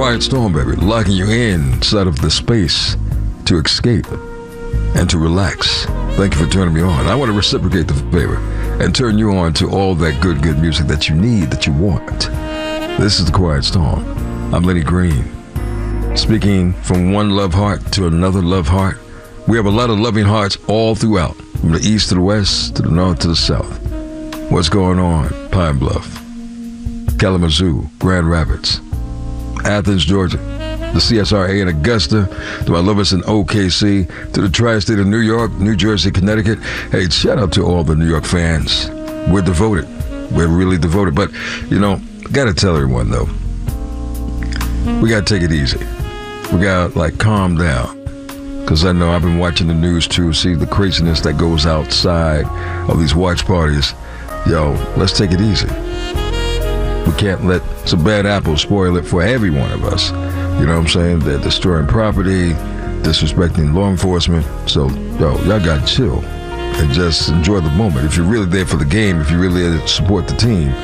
Quiet Storm, baby, locking you inside of the space to escape and to relax. Thank you for turning me on. I want to reciprocate the favor and turn you on to all that good music that you need, that you want. This is the Quiet Storm. I'm Lenny Green. Speaking from one love heart to another love heart. We have a lot of loving hearts all throughout, from the east to the west, to the north to the south. What's going on? Pine Bluff, Kalamazoo, Grand Rapids, Athens, Georgia, the CSRA in Augusta, to my lovers in OKC, to the tri-state of New York, New Jersey, Connecticut. Hey, shout out to all the New York fans. We're devoted. We're really devoted. But, you know, gotta tell everyone, though, we gotta take it easy. We gotta, calm down. Because I know I've been watching the news, too, see the craziness that goes outside of these watch parties. Yo, let's take it easy. We can't let some bad apples spoil it for every one of us. You know what I'm saying? They're destroying property, disrespecting law enforcement. So, yo, y'all got to chill and just enjoy the moment. If you're really there for the game, if you really there to support the team,